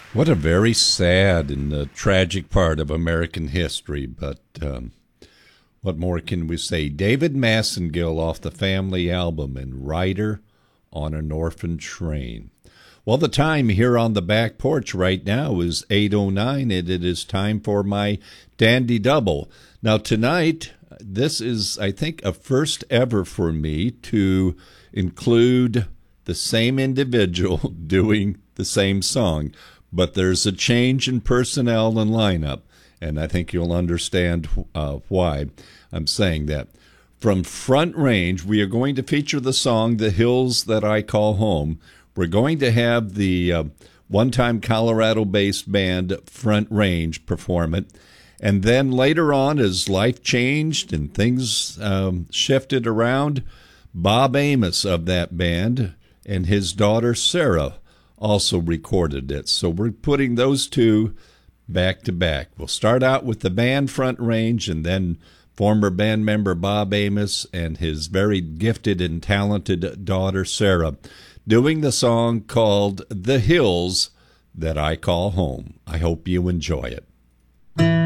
What a very sad and tragic part of American history, but what more can we say? David Massengill off the Family album and Rider on an Orphan Train. Well, the time here on the back porch right now is 8:09, and it is time for my Dandy Double. Now, tonight, this is, I think, a first ever for me to include the same individual doing the same song. But there's a change in personnel and lineup, and I think you'll understand why I'm saying that. From Front Range, we are going to feature the song The Hills That I Call Home. We're going to have the one-time Colorado-based band Front Range perform it. And then later on, as life changed and things shifted around, Bob Amos of that band and his daughter Sarah also recorded it. So we're putting those two back to back. We'll start out with the band Front Range and then former band member Bob Amos and his very gifted and talented daughter Sarah doing the song called The Hills That I Call Home. I hope you enjoy it.